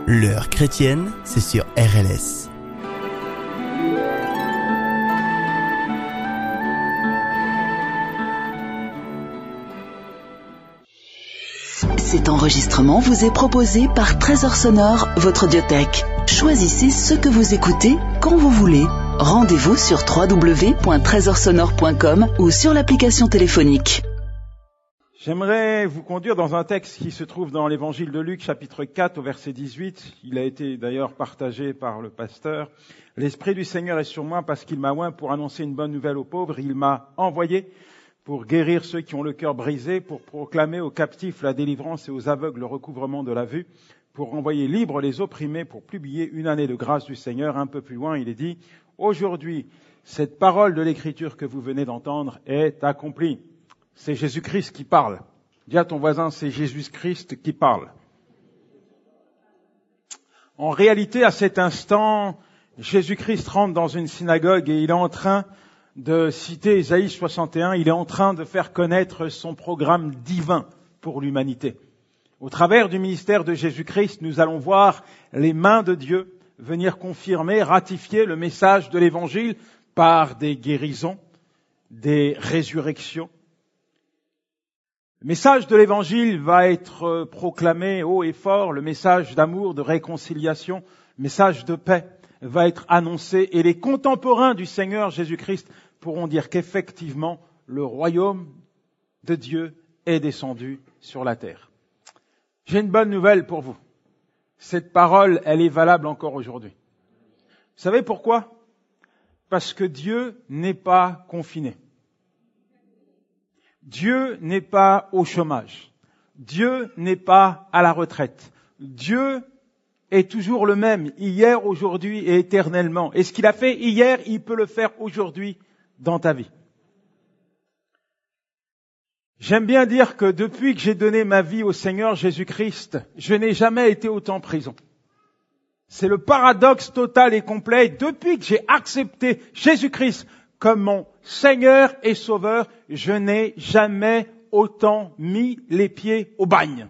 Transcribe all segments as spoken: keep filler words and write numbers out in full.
L'heure chrétienne, c'est sur R L S. Cet enregistrement vous est proposé par Trésor Sonore, votre audiothèque. Choisissez ce que vous écoutez quand vous voulez. Rendez-vous sur w w w point trésor sonore point com ou sur l'application téléphonique. J'aimerais vous conduire dans un texte qui se trouve dans l'évangile de Luc, chapitre quatre, au verset dix-huit. Il a été d'ailleurs partagé par le pasteur. « L'Esprit du Seigneur est sur moi parce qu'il m'a oint pour annoncer une bonne nouvelle aux pauvres. Il m'a envoyé pour guérir ceux qui ont le cœur brisé, pour proclamer aux captifs la délivrance et aux aveugles le recouvrement de la vue, pour renvoyer libres les opprimés, pour publier une année de grâce du Seigneur. » Un peu plus loin, il est dit « Aujourd'hui, cette parole de l'Écriture que vous venez d'entendre est accomplie. » C'est Jésus-Christ qui parle. Dis à ton voisin, c'est Jésus-Christ qui parle. En réalité, à cet instant, Jésus-Christ rentre dans une synagogue et il est en train de citer Ésaïe soixante et un. Il est en train de faire connaître son programme divin pour l'humanité. Au travers du ministère de Jésus-Christ, nous allons voir les mains de Dieu venir confirmer, ratifier le message de l'Évangile par des guérisons, des résurrections. Le message de l'Évangile va être proclamé haut et fort, le message d'amour, de réconciliation, le message de paix va être annoncé et les contemporains du Seigneur Jésus-Christ pourront dire qu'effectivement, le royaume de Dieu est descendu sur la terre. J'ai une bonne nouvelle pour vous. Cette parole, elle est valable encore aujourd'hui. Vous savez pourquoi ? Parce que Dieu n'est pas confiné. Dieu n'est pas au chômage. Dieu n'est pas à la retraite. Dieu est toujours le même, hier, aujourd'hui et éternellement. Et ce qu'il a fait hier, il peut le faire aujourd'hui dans ta vie. J'aime bien dire que depuis que j'ai donné ma vie au Seigneur Jésus-Christ, je n'ai jamais été autant en prison. C'est le paradoxe total et complet. Depuis que j'ai accepté Jésus-Christ comme mon Seigneur et Sauveur, je n'ai jamais autant mis les pieds au bagne.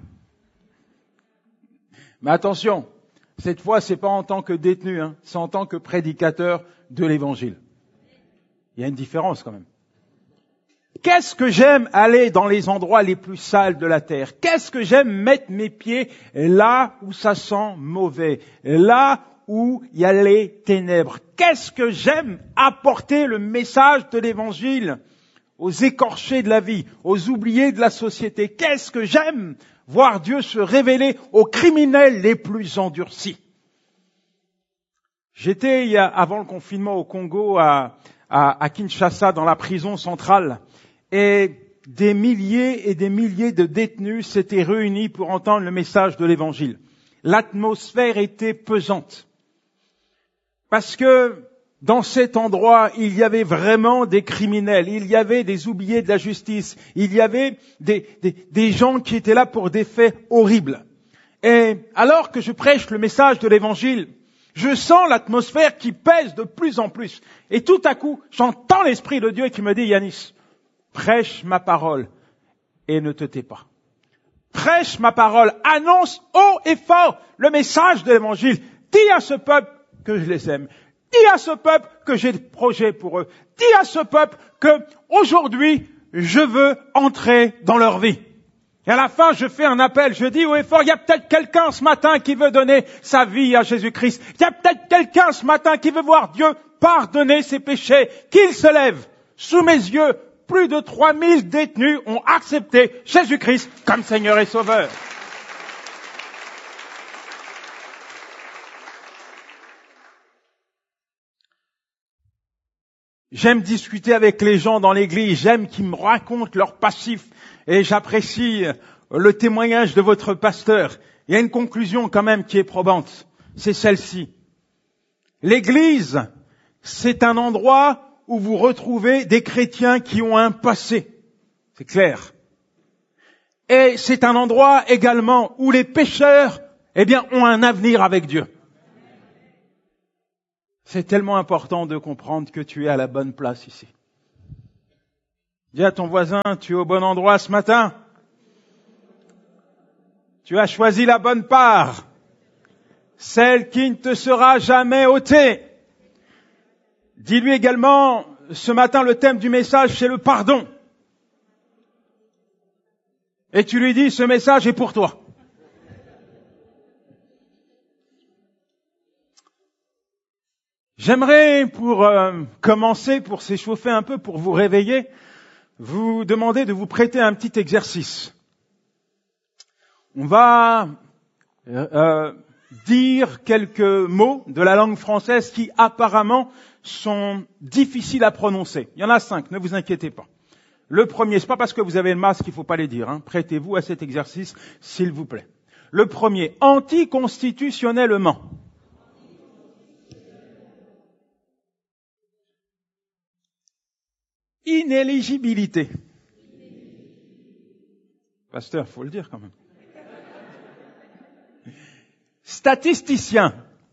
Mais attention, cette fois, c'est pas en tant que détenu, hein, c'est en tant que prédicateur de l'Évangile. Il y a une différence quand même. Qu'est-ce que j'aime aller dans les endroits les plus sales de la terre? Qu'est-ce que j'aime mettre mes pieds là où ça sent mauvais, là où il y a les ténèbres? Qu'est-ce que j'aime apporter le message de l'Évangile aux écorchés de la vie, aux oubliés de la société? Qu'est-ce que j'aime voir Dieu se révéler aux criminels les plus endurcis? J'étais, il y a, avant le confinement au Congo, à, à, à Kinshasa, dans la prison centrale, et des milliers et des milliers de détenus s'étaient réunis pour entendre le message de l'Évangile. L'atmosphère était pesante. Parce que dans cet endroit, il y avait vraiment des criminels, il y avait des oubliés de la justice, il y avait des, des, des gens qui étaient là pour des faits horribles. Et alors que je prêche le message de l'Évangile, je sens l'atmosphère qui pèse de plus en plus. Et tout à coup, j'entends l'Esprit de Dieu qui me dit, Yanis, prêche ma parole et ne te tais pas. Prêche ma parole, annonce haut et fort le message de l'Évangile. Dis à ce peuple que je les aime. Dis à ce peuple que j'ai des projets pour eux. Dis à ce peuple que aujourd'hui, je veux entrer dans leur vie. Et à la fin, je fais un appel. Je dis haut et fort, il y a peut-être quelqu'un ce matin qui veut donner sa vie à Jésus-Christ. Il y a peut-être quelqu'un ce matin qui veut voir Dieu pardonner ses péchés. Qu'il se lève. Sous mes yeux, plus de trois mille détenus ont accepté Jésus-Christ comme Seigneur et Sauveur. J'aime discuter avec les gens dans l'église, j'aime qu'ils me racontent leur passif et j'apprécie le témoignage de votre pasteur. Il y a une conclusion quand même qui est probante, c'est celle-ci. L'église, c'est un endroit où vous retrouvez des chrétiens qui ont un passé, c'est clair. Et c'est un endroit également où les pécheurs, eh bien, ont un avenir avec Dieu. C'est tellement important de comprendre que tu es à la bonne place ici. Dis à ton voisin, tu es au bon endroit ce matin. Tu as choisi la bonne part. celle qui ne te sera jamais ôtée. Dis-lui également, ce matin, le thème du message, c'est le pardon. Et tu lui dis, ce message est pour toi. J'aimerais, pour euh, commencer, pour s'échauffer un peu, pour vous réveiller, vous demander de vous prêter un petit exercice. On va euh, dire quelques mots de la langue française qui apparemment sont difficiles à prononcer. Il y en a cinq, ne vous inquiétez pas. Le premier, c'est pas parce que vous avez le masque qu'il faut pas les dire. Hein. Prêtez-vous à cet exercice, s'il vous plaît. Le premier, anticonstitutionnellement. Inéligibilité. Pasteur, faut le dire quand même. Statisticien.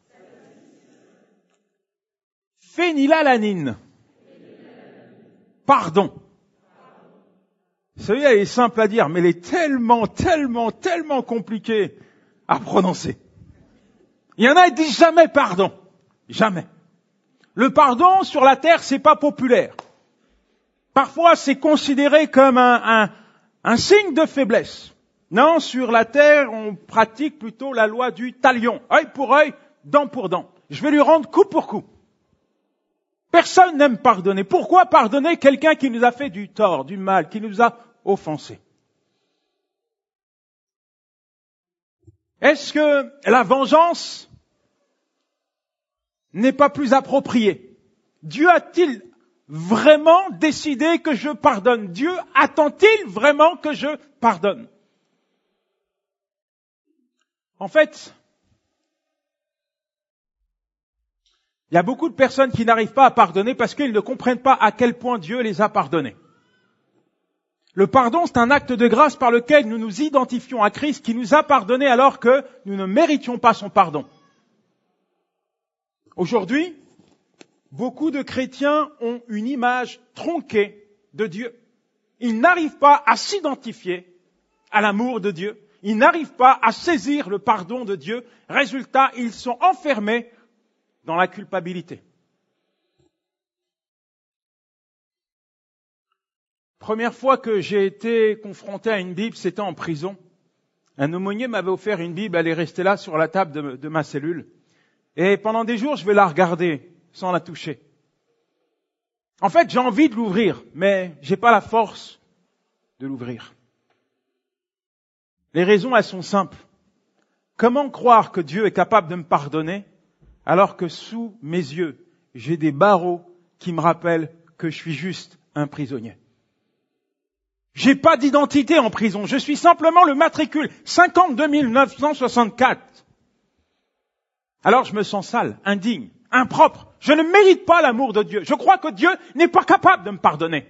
Phénylalanine. Pardon. Celui-là, elle est simple à dire, mais elle est tellement, tellement, tellement compliquée à prononcer. Il y en a qui disent jamais pardon. Jamais. Le pardon sur la terre, c'est pas populaire. Parfois, c'est considéré comme un, un, un signe de faiblesse. Non, sur la terre, on pratique plutôt la loi du talion. Œil pour œil, dent pour dent. Je vais lui rendre coup pour coup. Personne n'aime pardonner. Pourquoi pardonner quelqu'un qui nous a fait du tort, du mal, qui nous a offensés? Est-ce que la vengeance n'est pas plus appropriée? Dieu a-t-il vraiment décidé que je pardonne? Dieu attend-il vraiment que je pardonne? En fait, il y a beaucoup de personnes qui n'arrivent pas à pardonner parce qu'ils ne comprennent pas à quel point Dieu les a pardonnés. Le pardon, c'est un acte de grâce par lequel nous nous identifions à Christ qui nous a pardonnés alors que nous ne méritions pas son pardon. Aujourd'hui, beaucoup de chrétiens ont une image tronquée de Dieu. Ils n'arrivent pas à s'identifier à l'amour de Dieu. Ils n'arrivent pas à saisir le pardon de Dieu. Résultat, ils sont enfermés dans la culpabilité. Première fois que j'ai été confronté à une Bible, c'était en prison. Un aumônier m'avait offert une Bible, elle est restée là sur la table de, de ma cellule. Et pendant des jours, je vais la regarder sans la toucher. En fait, j'ai envie de l'ouvrir, mais j'ai pas la force de l'ouvrir. Les raisons, elles sont simples. Comment croire que Dieu est capable de me pardonner alors que sous mes yeux, j'ai des barreaux qui me rappellent que je suis juste un prisonnier? J'ai pas d'identité en prison, je suis simplement le matricule cinquante-deux mille neuf cent soixante-quatre. Alors je me sens sale, indigne, impropre. Je ne mérite pas l'amour de Dieu. Je crois que Dieu n'est pas capable de me pardonner.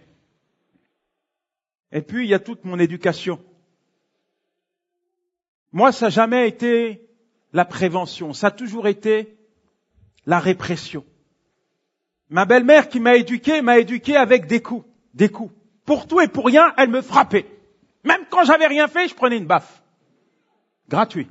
Et puis il y a toute mon éducation. Moi, ça n'a jamais été la prévention, ça a toujours été la répression. Ma belle-mère qui m'a éduqué, m'a éduqué avec des coups, des coups. Pour tout et pour rien, elle me frappait. Même quand j'avais rien fait, je prenais une baffe. Gratuit.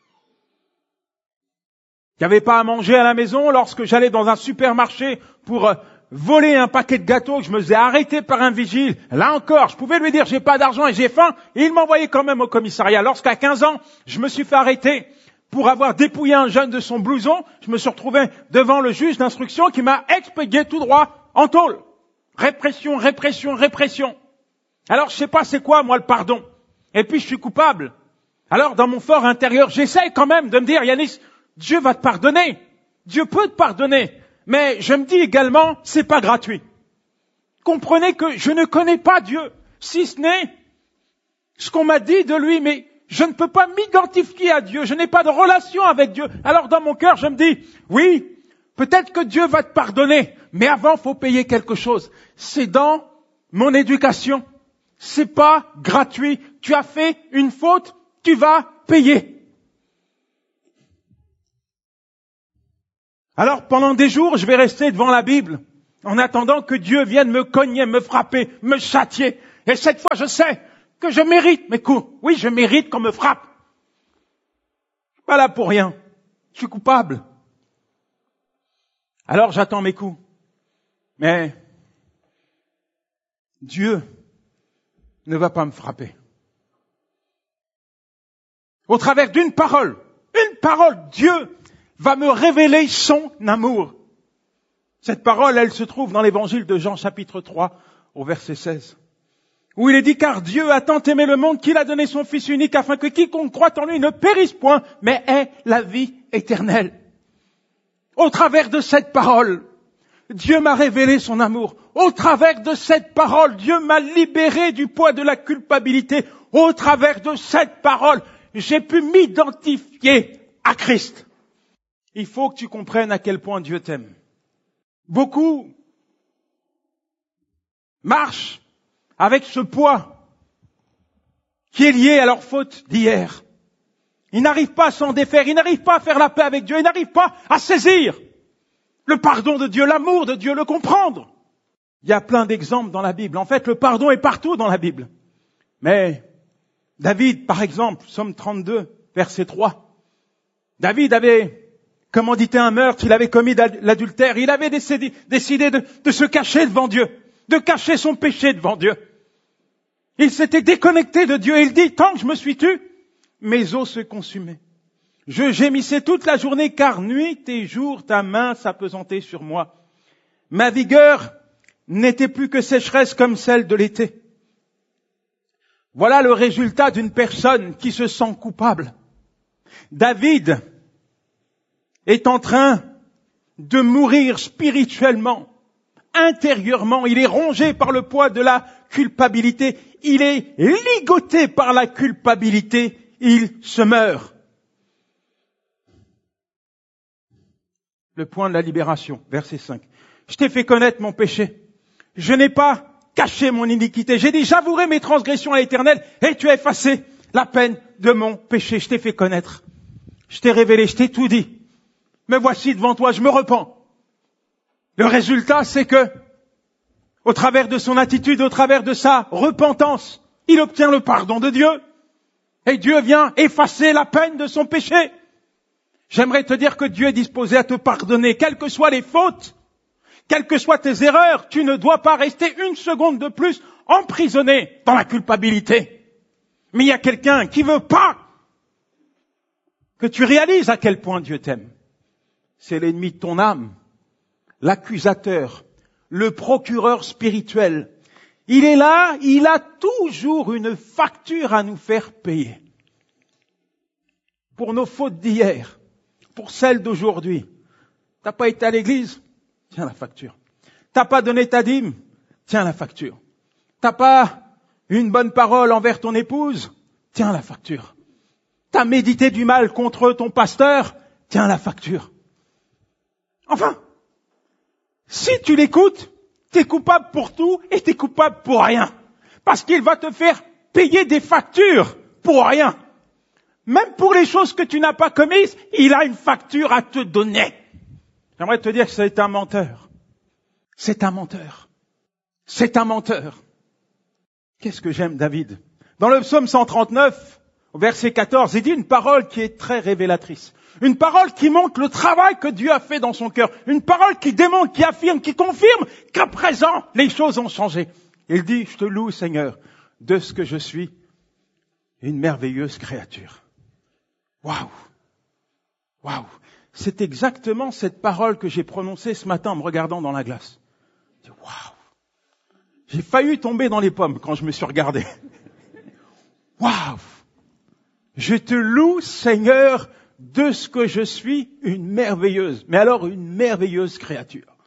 Il n'y avait pas à manger à la maison. Lorsque j'allais dans un supermarché pour voler un paquet de gâteaux, je me faisais arrêter par un vigile. Là encore, je pouvais lui dire j'ai pas d'argent et j'ai faim, et il m'envoyait quand même au commissariat. Lorsqu'à quinze ans, je me suis fait arrêter pour avoir dépouillé un jeune de son blouson, je me suis retrouvé devant le juge d'instruction qui m'a expédié tout droit en tôle. Répression, répression, répression. Alors je sais pas c'est quoi moi le pardon. Et puis je suis coupable. Alors dans mon fort intérieur, j'essaie quand même de me dire Yanis, Dieu va te pardonner. Dieu peut te pardonner. Mais je me dis également, c'est pas gratuit. Comprenez que je ne connais pas Dieu, si ce n'est ce qu'on m'a dit de lui, mais je ne peux pas m'identifier à Dieu, je n'ai pas de relation avec Dieu. Alors dans mon cœur, je me dis, oui, peut-être que Dieu va te pardonner, mais avant, il faut payer quelque chose. C'est dans mon éducation. C'est pas gratuit. Tu as fait une faute, tu vas payer. Alors pendant des jours, je vais rester devant la Bible en attendant que Dieu vienne me cogner, me frapper, me châtier. Et cette fois, je sais que je mérite mes coups. Oui, je mérite qu'on me frappe. Je suis pas là pour rien. Je suis coupable. Alors j'attends mes coups. Mais Dieu ne va pas me frapper. Au travers d'une parole, une parole, Dieu va me révéler son amour. Cette parole, elle se trouve dans l'évangile de Jean chapitre trois, au verset seize, où il est dit, car Dieu a tant aimé le monde qu'il a donné son Fils unique afin que quiconque croit en lui ne périsse point, mais ait la vie éternelle. Au travers de cette parole, Dieu m'a révélé son amour. Au travers de cette parole, Dieu m'a libéré du poids de la culpabilité. Au travers de cette parole, j'ai pu m'identifier à Christ. Il faut que tu comprennes à quel point Dieu t'aime. Beaucoup marchent avec ce poids qui est lié à leur faute d'hier. Ils n'arrivent pas à s'en défaire, ils n'arrivent pas à faire la paix avec Dieu, ils n'arrivent pas à saisir le pardon de Dieu, l'amour de Dieu, le comprendre. Il y a plein d'exemples dans la Bible. En fait, le pardon est partout dans la Bible. Mais David, par exemple, Psaume trente-deux, verset trois. David avait commandité un meurtre, il avait commis l'adultère, il avait décidé, décidé de, de se cacher devant Dieu, de cacher son péché devant Dieu. Il s'était déconnecté de Dieu et il dit, tant que je me suis tu, mes os se consumaient. Je gémissais toute la journée, car nuit et jour, ta main s'appesantait sur moi. Ma vigueur n'était plus que sécheresse comme celle de l'été. Voilà le résultat d'une personne qui se sent coupable. David est en train de mourir spirituellement, intérieurement. Il est rongé par le poids de la culpabilité. Il est ligoté par la culpabilité. Il se meurt. Le point de la libération, verset cinq. Je t'ai fait connaître mon péché. Je n'ai pas caché mon iniquité. J'ai dit, j'avouerai mes transgressions à l'Éternel et tu as effacé la peine de mon péché. Je t'ai fait connaître. Je t'ai révélé, je t'ai tout dit. Me voici devant toi, je me repens. Le résultat, c'est que, au travers de son attitude, au travers de sa repentance, il obtient le pardon de Dieu. Et Dieu vient effacer la peine de son péché. J'aimerais te dire que Dieu est disposé à te pardonner, quelles que soient les fautes, quelles que soient tes erreurs. Tu ne dois pas rester une seconde de plus emprisonné dans la culpabilité. Mais il y a quelqu'un qui veut pas que tu réalises à quel point Dieu t'aime. C'est l'ennemi de ton âme, l'accusateur, le procureur spirituel. Il est là, il a toujours une facture à nous faire payer. Pour nos fautes d'hier, pour celles d'aujourd'hui. T'as pas été à l'église? Tiens la facture. T'as pas donné ta dîme? Tiens la facture. T'as pas une bonne parole envers ton épouse? Tiens la facture. T'as médité du mal contre ton pasteur? Tiens la facture. Enfin, si tu l'écoutes, t'es coupable pour tout et t'es coupable pour rien. Parce qu'il va te faire payer des factures pour rien. Même pour les choses que tu n'as pas commises, il a une facture à te donner. J'aimerais te dire que c'est un menteur. C'est un menteur. C'est un menteur. Qu'est-ce que j'aime David? Dans le psaume cent trente-neuf, au verset quatorze, il dit une parole qui est très révélatrice. Une parole qui montre le travail que Dieu a fait dans son cœur. Une parole qui démontre, qui affirme, qui confirme qu'à présent, les choses ont changé. Il dit, je te loue Seigneur, de ce que je suis, une merveilleuse créature. Waouh! Waouh! C'est exactement cette parole que j'ai prononcée ce matin en me regardant dans la glace. Waouh! J'ai failli tomber dans les pommes quand je me suis regardé. Waouh! Je te loue, Seigneur, de ce que je suis, une merveilleuse, mais alors une merveilleuse créature.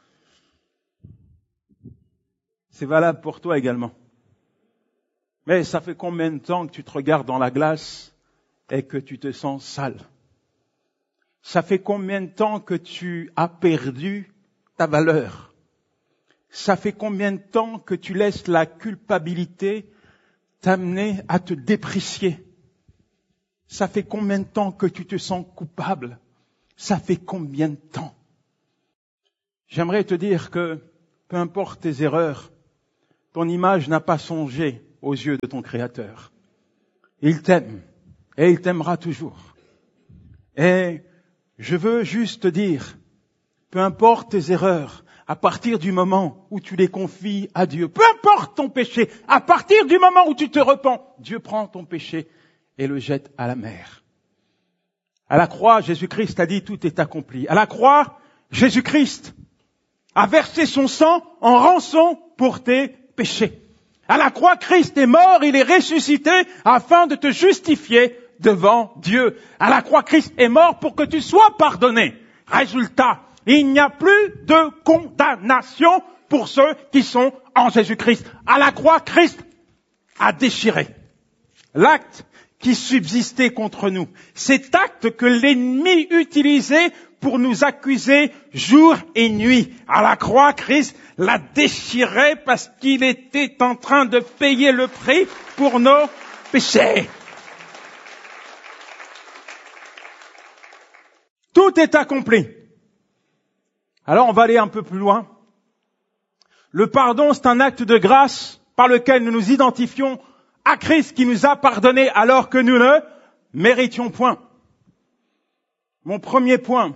C'est valable pour toi également. Mais ça fait combien de temps que tu te regardes dans la glace et que tu te sens sale? Ça fait combien de temps que tu as perdu ta valeur? Ça fait combien de temps que tu laisses la culpabilité t'amener à te déprécier? Ça fait combien de temps que tu te sens coupable? Ça fait combien de temps? J'aimerais te dire que, peu importe tes erreurs, ton image n'a pas changé aux yeux de ton Créateur. Il t'aime et il t'aimera toujours. Et Je veux juste te dire, peu importe tes erreurs, à partir du moment où tu les confies à Dieu, peu importe ton péché, à partir du moment où tu te repens, Dieu prend ton péché et le jette à la mer. À la croix, Jésus-Christ a dit tout est accompli. À la croix, Jésus-Christ a versé son sang en rançon pour tes péchés. À la croix, Christ est mort, il est ressuscité afin de te justifier devant Dieu. À la croix, Christ est mort pour que tu sois pardonné. Résultat, il n'y a plus de condamnation pour ceux qui sont en Jésus-Christ. À la croix, Christ a déchiré l'acte qui subsistait contre nous. Cet acte que l'ennemi utilisait pour nous accuser jour et nuit. À la croix, Christ l'a déchiré parce qu'il était en train de payer le prix pour nos péchés. Tout est accompli. Alors on va aller un peu plus loin. Le pardon, c'est un acte de grâce par lequel nous nous identifions à Christ qui nous a pardonné alors que nous ne méritions point. Mon premier point,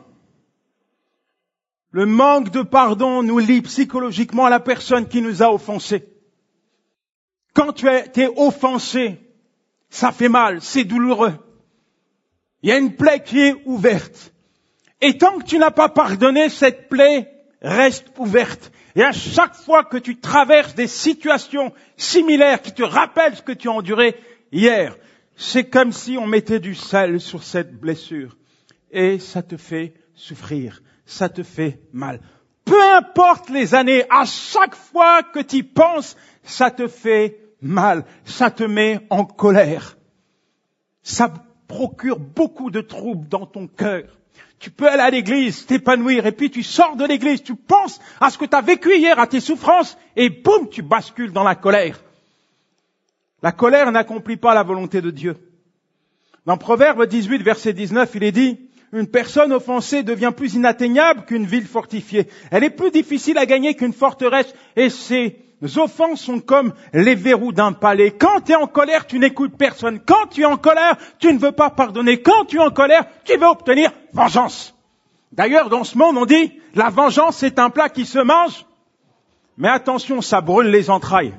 le manque de pardon nous lie psychologiquement à la personne qui nous a offensés. Quand tu as été offensé, ça fait mal, c'est douloureux. Il y a une plaie qui est ouverte. Et tant que tu n'as pas pardonné, cette plaie reste ouverte. Et à chaque fois que tu traverses des situations similaires qui te rappellent ce que tu as enduré hier, c'est comme si on mettait du sel sur cette blessure. Et ça te fait souffrir, ça te fait mal. Peu importe les années, à chaque fois que tu y penses, ça te fait mal, ça te met en colère. Ça procure beaucoup de troubles dans ton cœur. Tu peux aller à l'église, t'épanouir, et puis tu sors de l'église, tu penses à ce que tu as vécu hier, à tes souffrances, et boum, tu bascules dans la colère. La colère n'accomplit pas la volonté de Dieu. Dans Proverbe dix-huit, verset dix-neuf, il est dit, une personne offensée devient plus inatteignable qu'une ville fortifiée. Elle est plus difficile à gagner qu'une forteresse, et ses offenses sont comme les verrous d'un palais. Quand tu es en colère, tu n'écoutes personne. Quand tu es en colère, tu ne veux pas pardonner. Quand tu es en colère, tu veux obtenir vengeance. D'ailleurs, dans ce monde, on dit, la vengeance, c'est un plat qui se mange, mais attention, ça brûle les entrailles.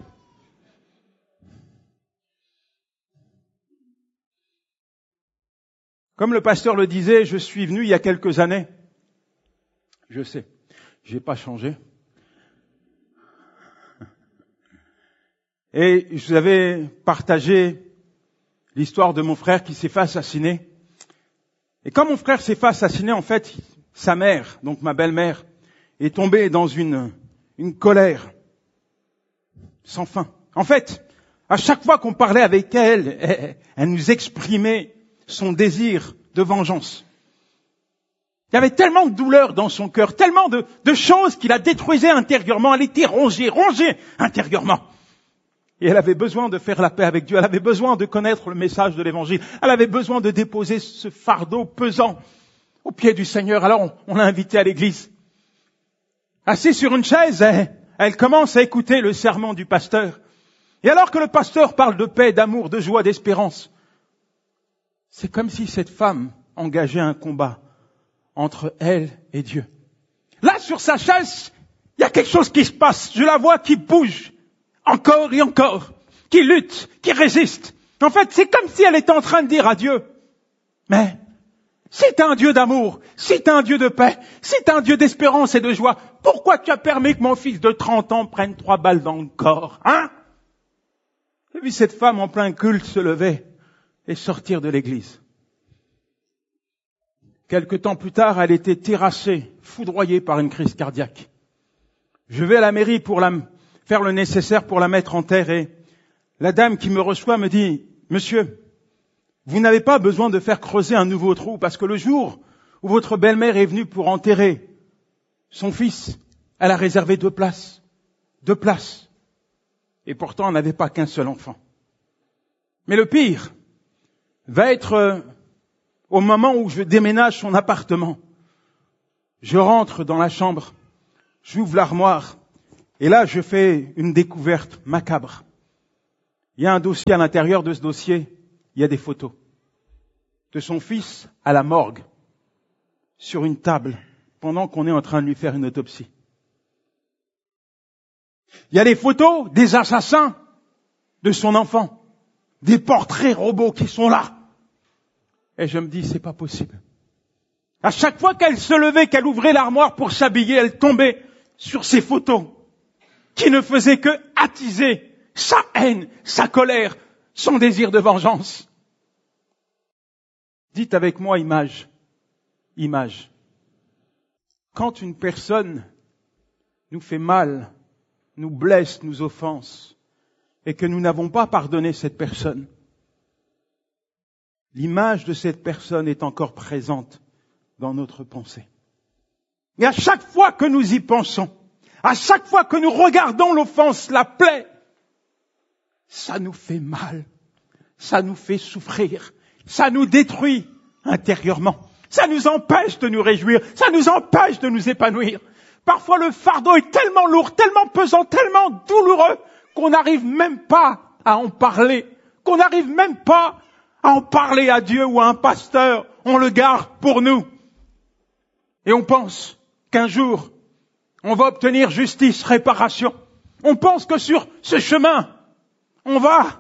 Comme le pasteur le disait, je suis venu il y a quelques années. Je sais, j'ai pas changé. Et je vous avais partagé l'histoire de mon frère qui s'est fait assassiner. Et quand mon frère s'est fait assassiner, en fait, sa mère, donc ma belle-mère, est tombée dans une, une colère sans fin. En fait, à chaque fois qu'on parlait avec elle, elle, elle nous exprimait son désir de vengeance. Il y avait tellement de douleur dans son cœur, tellement de, de choses qui la détruisaient intérieurement. Elle était rongée, rongée intérieurement. Et elle avait besoin de faire la paix avec Dieu. Elle avait besoin de connaître le message de l'Évangile. Elle avait besoin de déposer ce fardeau pesant au pied du Seigneur. Alors on, on l'a invitée à l'église. Assise sur une chaise, elle, elle commence à écouter le sermon du pasteur. Et alors que le pasteur parle de paix, d'amour, de joie, d'espérance, c'est comme si cette femme engageait un combat entre elle et Dieu. Là, sur sa chaise, il y a quelque chose qui se passe. Je la vois qui bouge. Encore et encore, qui lutte, qui résiste. En fait, c'est comme si elle était en train de dire à Dieu, mais si t'es un Dieu d'amour, si t'es un Dieu de paix, si t'es un Dieu d'espérance et de joie, pourquoi tu as permis que mon fils de trente ans prenne trois balles dans le corps, hein? Et puis cette femme en plein culte se lever et sortir de l'église. Quelque temps plus tard, elle était terrassée, foudroyée par une crise cardiaque. Je vais à la mairie pour la faire le nécessaire pour la mettre en terre et la dame qui me reçoit me dit, monsieur, vous n'avez pas besoin de faire creuser un nouveau trou parce que le jour où votre belle-mère est venue pour enterrer son fils, elle a réservé deux places. Deux places. Et pourtant, elle n'avait pas qu'un seul enfant. Mais le pire va être au moment où je déménage son appartement. Je rentre dans la chambre, j'ouvre l'armoire, et là, je fais une découverte macabre. Il y a un dossier à l'intérieur de ce dossier, il y a des photos de son fils à la morgue. sur une table pendant qu'on est en train de lui faire une autopsie. Il y a des photos des assassins de son enfant, des portraits robots qui sont là. Et je me dis, c'est pas possible. À chaque fois qu'elle se levait, qu'elle ouvrait l'armoire pour s'habiller, elle tombait sur ces photos qui ne faisaient que attiser sa haine, sa colère, son désir de vengeance. Dites avec moi image, image. Quand une personne nous fait mal, nous blesse, nous offense, et que nous n'avons pas pardonné cette personne, l'image de cette personne est encore présente dans notre pensée. Et à chaque fois que nous y pensons, à chaque fois que nous regardons l'offense, la plaie, ça nous fait mal, ça nous fait souffrir, ça nous détruit intérieurement, ça nous empêche de nous réjouir, ça nous empêche de nous épanouir. Parfois le fardeau est tellement lourd, tellement pesant, tellement douloureux qu'on n'arrive même pas à en parler, qu'on n'arrive même pas à en parler à Dieu ou à un pasteur. On le garde pour nous. Et on pense qu'un jour, on va obtenir justice, réparation. On pense que sur ce chemin, on va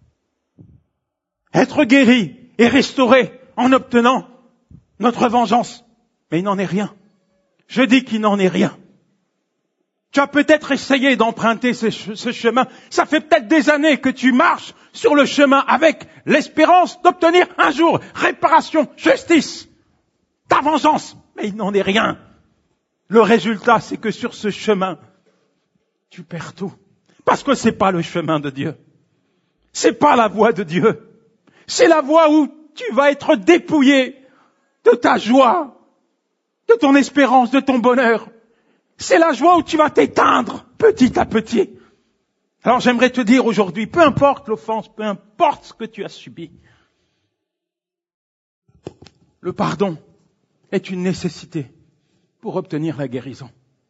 être guéri et restauré en obtenant notre vengeance. Mais il n'en est rien. Je dis qu'il n'en est rien. Tu as peut-être essayé d'emprunter ce, ce chemin. Ça fait peut-être des années que tu marches sur le chemin avec l'espérance d'obtenir un jour réparation, justice, ta vengeance. Mais il n'en est rien. Le résultat, c'est que sur ce chemin, tu perds tout. Parce que c'est pas le chemin de Dieu. C'est pas la voie de Dieu. C'est la voie où tu vas être dépouillé de ta joie, de ton espérance, de ton bonheur. C'est la joie où tu vas t'éteindre petit à petit. Alors j'aimerais te dire aujourd'hui, peu importe l'offense, peu importe ce que tu as subi, le pardon est une nécessité pour obtenir la guérison.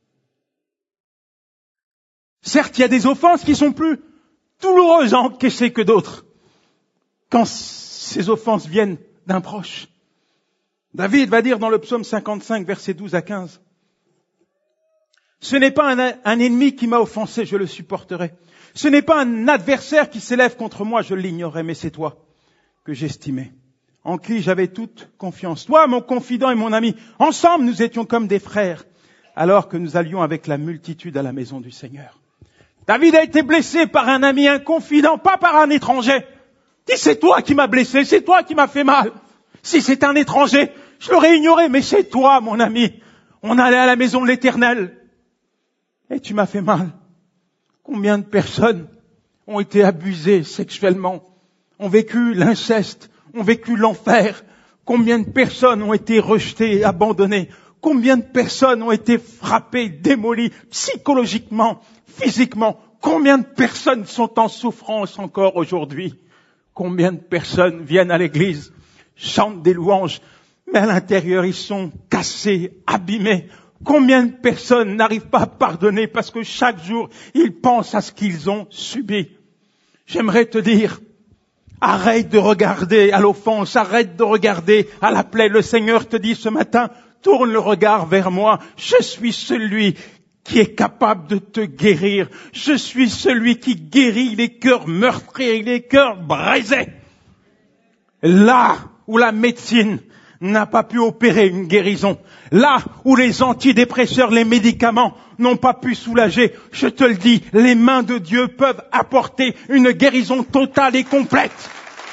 Certes, il y a des offenses qui sont plus douloureuses à encaisser que d'autres, quand ces offenses viennent d'un proche. David va dire dans le psaume cinquante-cinq, versets douze à quinze, « Ce n'est pas un, un ennemi qui m'a offensé, je le supporterai. Ce n'est pas un adversaire qui s'élève contre moi, je l'ignorais, mais c'est toi que j'estimais, en qui j'avais toute confiance. Toi, mon confident et mon ami, ensemble nous étions comme des frères, alors que nous allions avec la multitude à la maison du Seigneur. » David a été blessé par un ami, un confident, pas par un étranger. Dis, c'est toi qui m'as blessé, c'est toi qui m'as fait mal. Si c'est un étranger, je l'aurais ignoré, mais c'est toi, mon ami. On allait à la maison de l'Éternel. Et tu m'as fait mal. Combien de personnes ont été abusées sexuellement, ont vécu l'inceste, ont vécu l'enfer. Combien de personnes ont été rejetées, abandonnées. Combien de personnes ont été frappées, démolies, psychologiquement, physiquement. Combien de personnes sont en souffrance encore aujourd'hui. Combien de personnes viennent à l'église, chantent des louanges, mais à l'intérieur ils sont cassés, abîmés. Combien de personnes n'arrivent pas à pardonner parce que chaque jour ils pensent à ce qu'ils ont subi. J'aimerais te dire, arrête de regarder à l'offense, arrête de regarder à la plaie. Le Seigneur te dit ce matin, tourne le regard vers moi. Je suis celui qui est capable de te guérir. Je suis celui qui guérit les cœurs meurtris, les cœurs brisés. Là où la médecine n'a pas pu opérer une guérison, là où les antidépresseurs, les médicaments n'ont pas pu soulager, je te le dis, les mains de Dieu peuvent apporter une guérison totale et complète.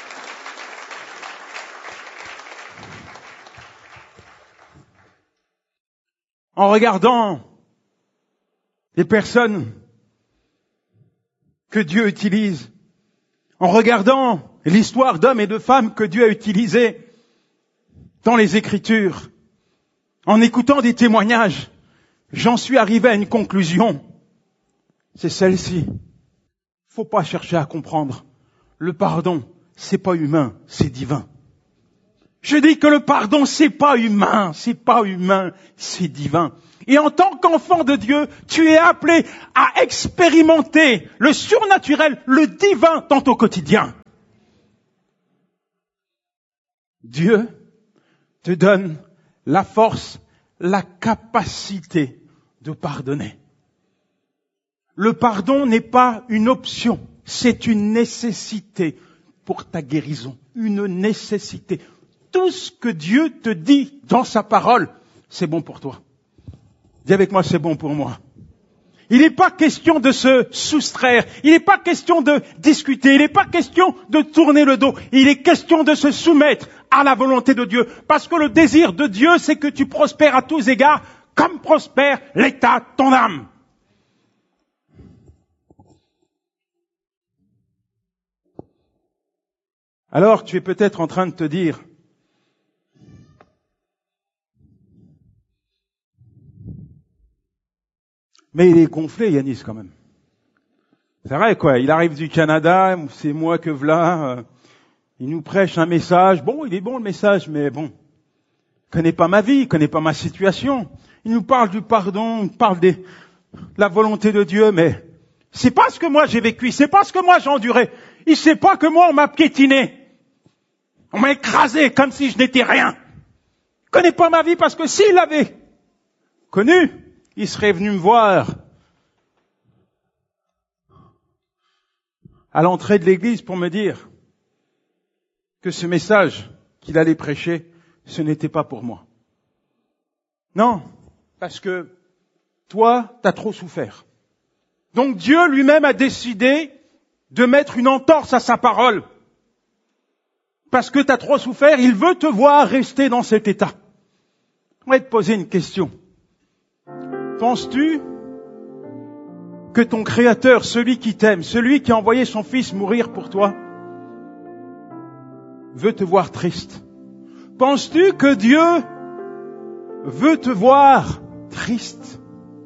En regardant les personnes que Dieu utilise, en regardant l'histoire d'hommes et de femmes que Dieu a utilisées dans les Écritures, en écoutant des témoignages, j'en suis arrivé à une conclusion. C'est celle-ci. Faut pas chercher à comprendre. Le pardon, c'est pas humain, c'est divin. Je dis que le pardon, c'est pas humain, c'est pas humain, c'est divin. Et en tant qu'enfant de Dieu, tu es appelé à expérimenter le surnaturel, le divin dans ton quotidien. Dieu te donne la force, la capacité de pardonner. Le pardon n'est pas une option, c'est une nécessité pour ta guérison, une nécessité. Tout ce que Dieu te dit dans sa parole, c'est bon pour toi. Dis avec moi, c'est bon pour moi. Il n'est pas question de se soustraire, il n'est pas question de discuter, il n'est pas question de tourner le dos, il est question de se soumettre à la volonté de Dieu. Parce que le désir de Dieu, c'est que tu prospères à tous égards, comme prospère l'état de ton âme. Alors tu es peut-être en train de te dire, mais il est gonflé, Yanis, quand même. C'est vrai, quoi. Il arrive du Canada, c'est moi que v'là. Euh, il nous prêche un message. Bon, il est bon le message, mais bon. Il connaît pas ma vie, il connaît pas ma situation. Il nous parle du pardon, il parle de la volonté de Dieu, mais c'est pas ce que moi j'ai vécu, c'est pas ce que moi j'ai enduré. Il sait pas que moi on m'a piétiné. On m'a écrasé comme si je n'étais rien. Il connaît pas ma vie parce que s'il l'avait connu, il serait venu me voir à l'entrée de l'église pour me dire que ce message qu'il allait prêcher, ce n'était pas pour moi. Non, parce que toi, t'as trop souffert. Donc Dieu lui-même a décidé de mettre une entorse à sa parole. Parce que t'as trop souffert, il veut te voir rester dans cet état. On va te poser une question. Penses-tu que ton Créateur, celui qui t'aime, celui qui a envoyé son Fils mourir pour toi, veut te voir triste? Penses-tu que Dieu veut te voir triste?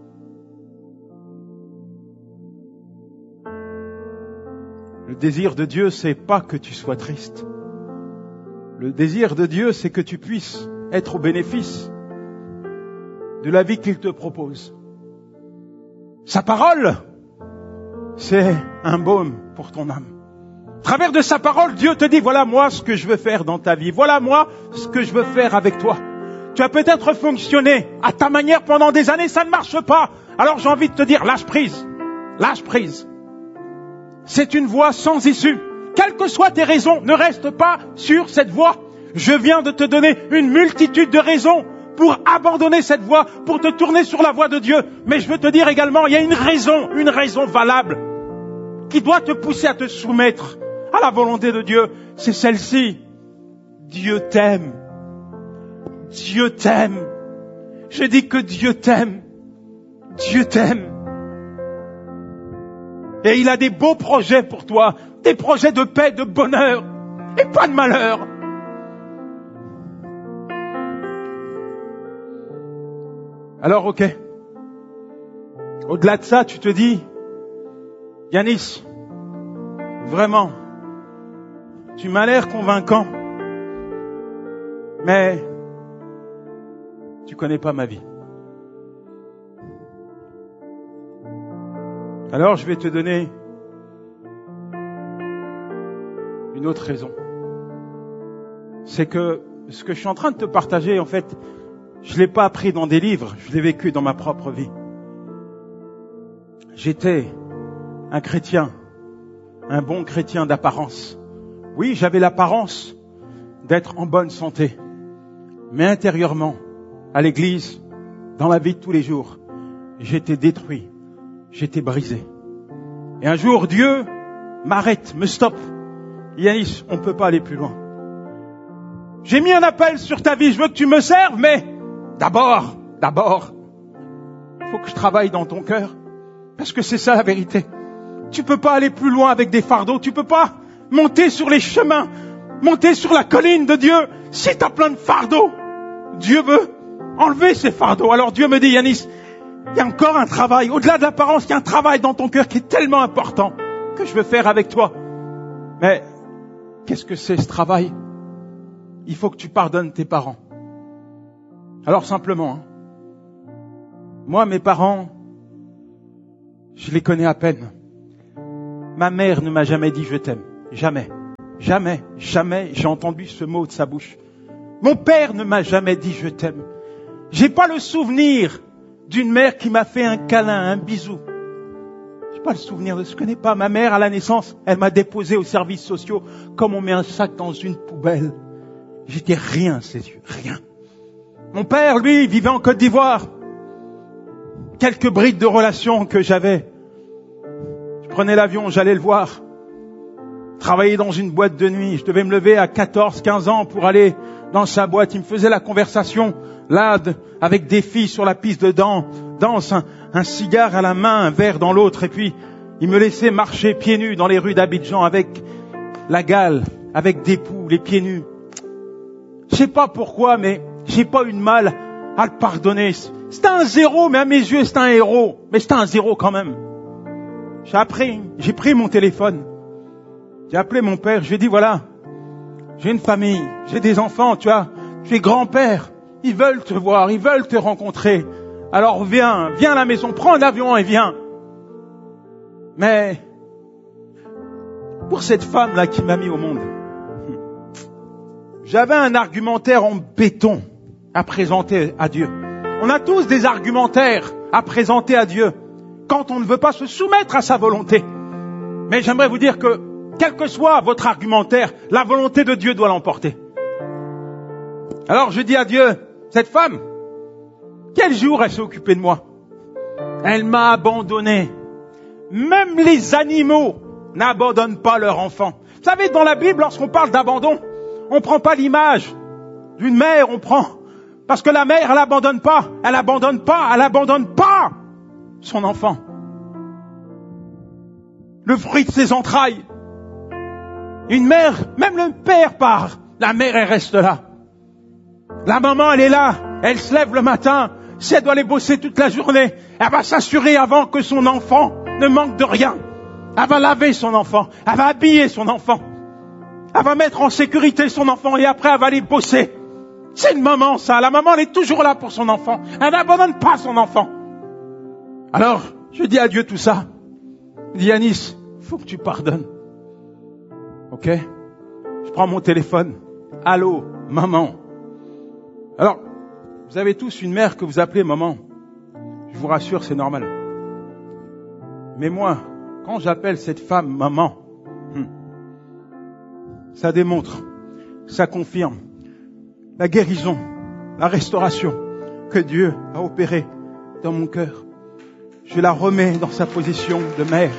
Le désir de Dieu, c'est pas que tu sois triste. Le désir de Dieu, c'est que tu puisses être au bénéfice de la vie qu'il te propose. Sa parole, c'est un baume pour ton âme. À travers de sa parole, Dieu te dit, voilà moi ce que je veux faire dans ta vie. Voilà moi ce que je veux faire avec toi. Tu as peut-être fonctionné à ta manière pendant des années, ça ne marche pas. Alors j'ai envie de te dire, lâche prise. Lâche prise. C'est une voie sans issue. Quelles que soient tes raisons, ne reste pas sur cette voie. Je viens de te donner une multitude de raisons pour abandonner cette voie, pour te tourner sur la voie de Dieu. Mais je veux te dire également, il y a une raison, une raison valable, qui doit te pousser à te soumettre à la volonté de Dieu. C'est celle-ci. Dieu t'aime. Dieu t'aime. Je dis que Dieu t'aime. Dieu t'aime. Et il a des beaux projets pour toi. Des projets de paix, de bonheur. Et pas de malheur. Alors, ok. Au-delà de ça, tu te dis, Yanis, vraiment, tu m'as l'air convaincant, mais tu connais pas ma vie. Alors, je vais te donner une autre raison. C'est que ce que je suis en train de te partager, en fait, je ne l'ai pas appris dans des livres, je l'ai vécu dans ma propre vie. J'étais un chrétien, un bon chrétien d'apparence. Oui, j'avais l'apparence d'être en bonne santé. Mais intérieurement, à l'église, dans la vie de tous les jours, j'étais détruit, j'étais brisé. Et un jour, Dieu m'arrête, me stoppe. Yanis, on ne peut pas aller plus loin. J'ai mis un appel sur ta vie, je veux que tu me serves, mais d'abord, d'abord, il faut que je travaille dans ton cœur. Parce que c'est ça la vérité. Tu peux pas aller plus loin avec des fardeaux. Tu peux pas monter sur les chemins, monter sur la colline de Dieu. Si tu as plein de fardeaux, Dieu veut enlever ces fardeaux. Alors Dieu me dit, Yanis, il y a encore un travail. Au-delà de l'apparence, il y a un travail dans ton cœur qui est tellement important que je veux faire avec toi. Mais qu'est-ce que c'est ce travail? Il faut que tu pardonnes tes parents. Alors simplement, hein, moi, mes parents, je les connais à peine. Ma mère ne m'a jamais dit je t'aime. Jamais. Jamais. Jamais j'ai entendu ce mot de sa bouche. Mon père ne m'a jamais dit je t'aime. J'ai pas le souvenir d'une mère qui m'a fait un câlin, un bisou. J'ai pas le souvenir de ce que n'est pas. Ma mère, à la naissance, elle m'a déposé aux services sociaux comme on met un sac dans une poubelle. J'étais rien à ses yeux, rien. Mon père, lui, vivait en Côte d'Ivoire. Quelques brides de relations que j'avais. Je prenais l'avion, j'allais le voir. Travaillais dans une boîte de nuit. Je devais me lever à quatorze, quinze ans pour aller dans sa boîte. Il me faisait la conversation, là, de, avec des filles sur la piste de dan- danse, un, un cigare à la main, un verre dans l'autre. Et puis, il me laissait marcher pieds nus dans les rues d'Abidjan avec la gale, avec des poux, les pieds nus. Je sais pas pourquoi, mais j'ai pas eu de mal à le pardonner. C'était un zéro, mais à mes yeux, c'était un héros. Mais c'était un zéro quand même. J'ai appris, j'ai pris mon téléphone. J'ai appelé mon père, je lui ai dit, voilà, j'ai une famille, j'ai des enfants, tu vois, tu es grand-père. Ils veulent te voir, ils veulent te rencontrer. Alors viens, viens à la maison, prends un avion et viens. Mais, pour cette femme-là qui m'a mis au monde, j'avais un argumentaire en béton à présenter à Dieu. On a tous des argumentaires à présenter à Dieu quand on ne veut pas se soumettre à sa volonté. Mais j'aimerais vous dire que, quel que soit votre argumentaire, la volonté de Dieu doit l'emporter. Alors je dis à Dieu, cette femme, quel jour elle s'est occupée de moi? Elle m'a abandonné. Même les animaux n'abandonnent pas leurs enfants. Vous savez, dans la Bible, lorsqu'on parle d'abandon, on ne prend pas l'image d'une mère, on prend... Parce que la mère, elle n'abandonne pas, elle n'abandonne pas, elle n'abandonne pas son enfant. Le fruit de ses entrailles. Une mère, même le père part, la mère, elle reste là. La maman, elle est là, elle se lève le matin, si elle doit aller bosser toute la journée, elle va s'assurer avant que son enfant ne manque de rien. Elle va laver son enfant, elle va habiller son enfant, elle va mettre en sécurité son enfant et après elle va aller bosser. C'est une maman, ça. La maman, elle est toujours là pour son enfant. Elle n'abandonne pas son enfant. Alors, je dis à Dieu tout ça. Il dit, Yanis, il faut que tu pardonnes. Ok? Je prends mon téléphone. Allô, maman. Alors, vous avez tous une mère que vous appelez maman. Je vous rassure, c'est normal. Mais moi, quand j'appelle cette femme maman, ça démontre, ça confirme la guérison, la restauration que Dieu a opérée dans mon cœur. Je la remets dans sa position de mère.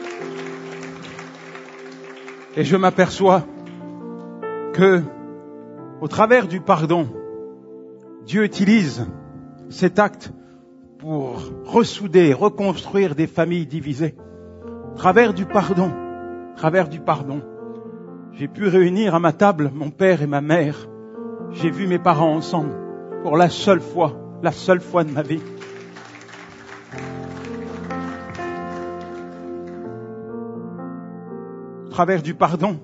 Et je m'aperçois que, au travers du pardon, Dieu utilise cet acte pour ressouder, reconstruire des familles divisées. Au travers du pardon, au travers du pardon, j'ai pu réunir à ma table mon père et ma mère. J'ai vu mes parents ensemble pour la seule fois, la seule fois de ma vie. Au travers du pardon,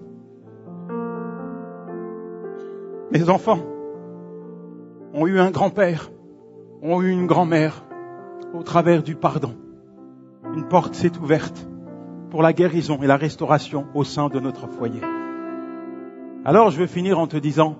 mes enfants ont eu un grand-père, ont eu une grand-mère. Au travers du pardon, une porte s'est ouverte pour la guérison et la restauration au sein de notre foyer. Alors je veux finir en te disant,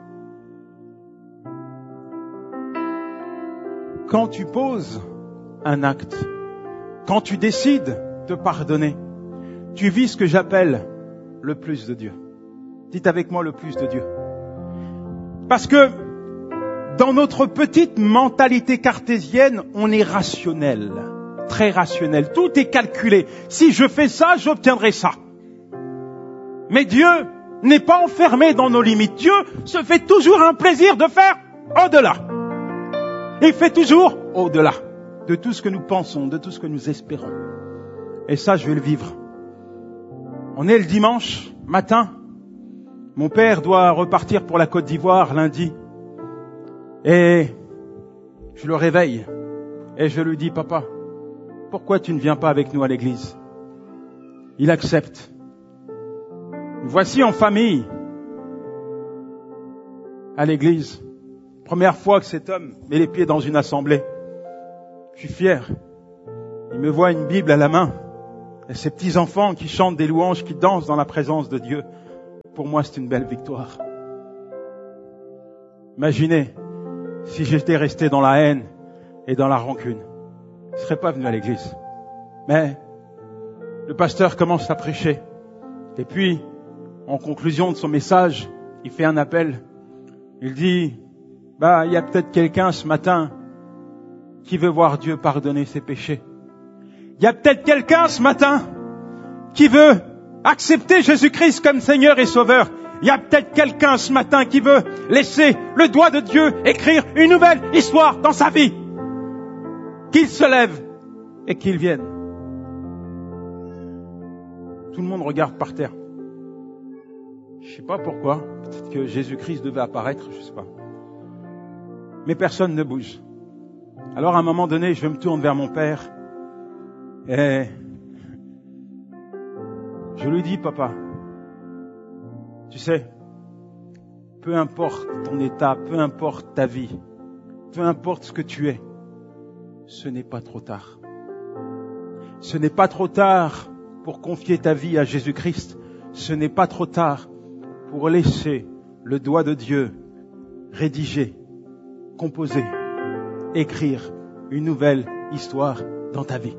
quand tu poses un acte, quand tu décides de pardonner, tu vis ce que j'appelle le plus de Dieu. Dites avec moi le plus de Dieu. Parce que dans notre petite mentalité cartésienne, on est rationnel, très rationnel. Tout est calculé. Si je fais ça, j'obtiendrai ça. Mais Dieu n'est pas enfermé dans nos limites. Dieu se fait toujours un plaisir de faire au-delà. Il fait toujours au-delà de tout ce que nous pensons, de tout ce que nous espérons. Et ça, je vais le vivre. On est le dimanche matin. Mon père doit repartir pour la Côte d'Ivoire lundi. Et je le réveille. Et je lui dis, papa, pourquoi tu ne viens pas avec nous à l'église? Il accepte. Voici en famille à l'église. Première fois que cet homme met les pieds dans une assemblée. Je suis fier. Il me voit une Bible à la main. Et ces petits enfants qui chantent des louanges, qui dansent dans la présence de Dieu. Pour moi, c'est une belle victoire. Imaginez, si j'étais resté dans la haine et dans la rancune. Je ne serais pas venu à l'église. Mais le pasteur commence à prêcher. Et puis, en conclusion de son message, il fait un appel. Il dit, bah, il y a peut-être quelqu'un ce matin qui veut voir Dieu pardonner ses péchés. Il y a peut-être quelqu'un ce matin qui veut accepter Jésus-Christ comme Seigneur et Sauveur. Il y a peut-être quelqu'un ce matin qui veut laisser le doigt de Dieu écrire une nouvelle histoire dans sa vie. Qu'il se lève et qu'il vienne. Tout le monde regarde par terre. Je ne sais pas pourquoi. Peut-être que Jésus-Christ devait apparaître, je ne sais pas. Mais personne ne bouge. Alors à un moment donné, je me tourne vers mon père et je lui dis, papa, tu sais, peu importe ton état, peu importe ta vie, peu importe ce que tu es, ce n'est pas trop tard. Ce n'est pas trop tard pour confier ta vie à Jésus-Christ. Ce n'est pas trop tard pour laisser le doigt de Dieu rédiger, composer, écrire une nouvelle histoire dans ta vie.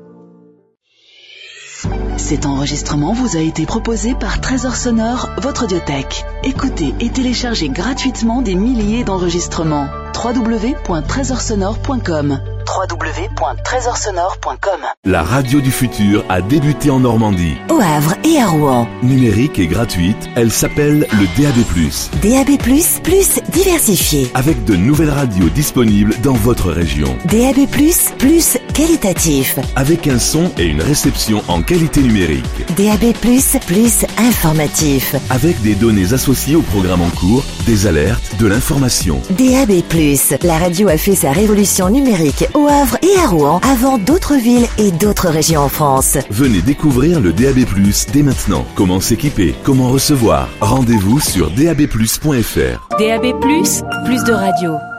Cet enregistrement vous a été proposé par Trésor Sonore, votre audiothèque. Écoutez et téléchargez gratuitement des milliers d'enregistrements. w w w point trésor sonore point com w w w point trésor sonore point com. La radio du futur a débuté en Normandie, au Havre et à Rouen. Numérique et gratuite, elle s'appelle le D A B plus. D A B plus, plus diversifié. Avec de nouvelles radios disponibles dans votre région. D A B plus, plus qualitatif. Avec un son et une réception en qualité numérique. D A B plus, plus informatif. Avec des données associées au programme en cours, des alertes, de l'information. D A B plus, la radio a fait sa révolution numérique au Havre et à Rouen avant d'autres villes et d'autres régions en France. Venez découvrir le D A B plus dès maintenant. Comment s'équiper, comment recevoir. Rendez-vous sur d a b plus point f r. D A B plus, plus de radio.